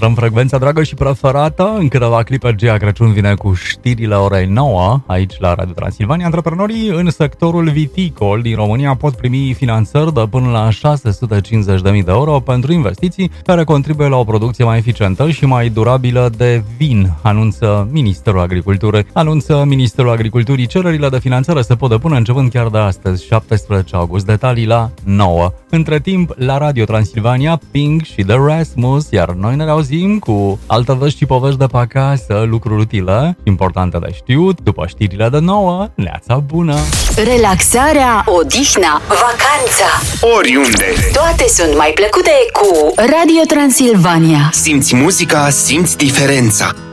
Păstrăm frecvența dragă și preferată. În câteva clipe, Gia Crăciun vine cu știrile orei 9 aici la Radio Transilvania. Antreprenorii în sectorul viticol din România pot primi finanțări de până la 650.000 de euro pentru investiții care contribuie la o producție mai eficientă și mai durabilă de vin, anunță Ministerul Agriculturii. Cererile de finanțare se pot depune începând chiar de astăzi, 17 august. Detalii la 9. Între timp, la Radio Transilvania, Pink și The Rasmus, iar noi ne auzim cu alte vești și povești de pe acasă, lucruri utile, importante de știut, după știrile de 9, neața bună! Relaxarea, odihna, vacanța, oriunde, toate sunt mai plăcute cu Radio Transilvania. simți muzica, simți diferența.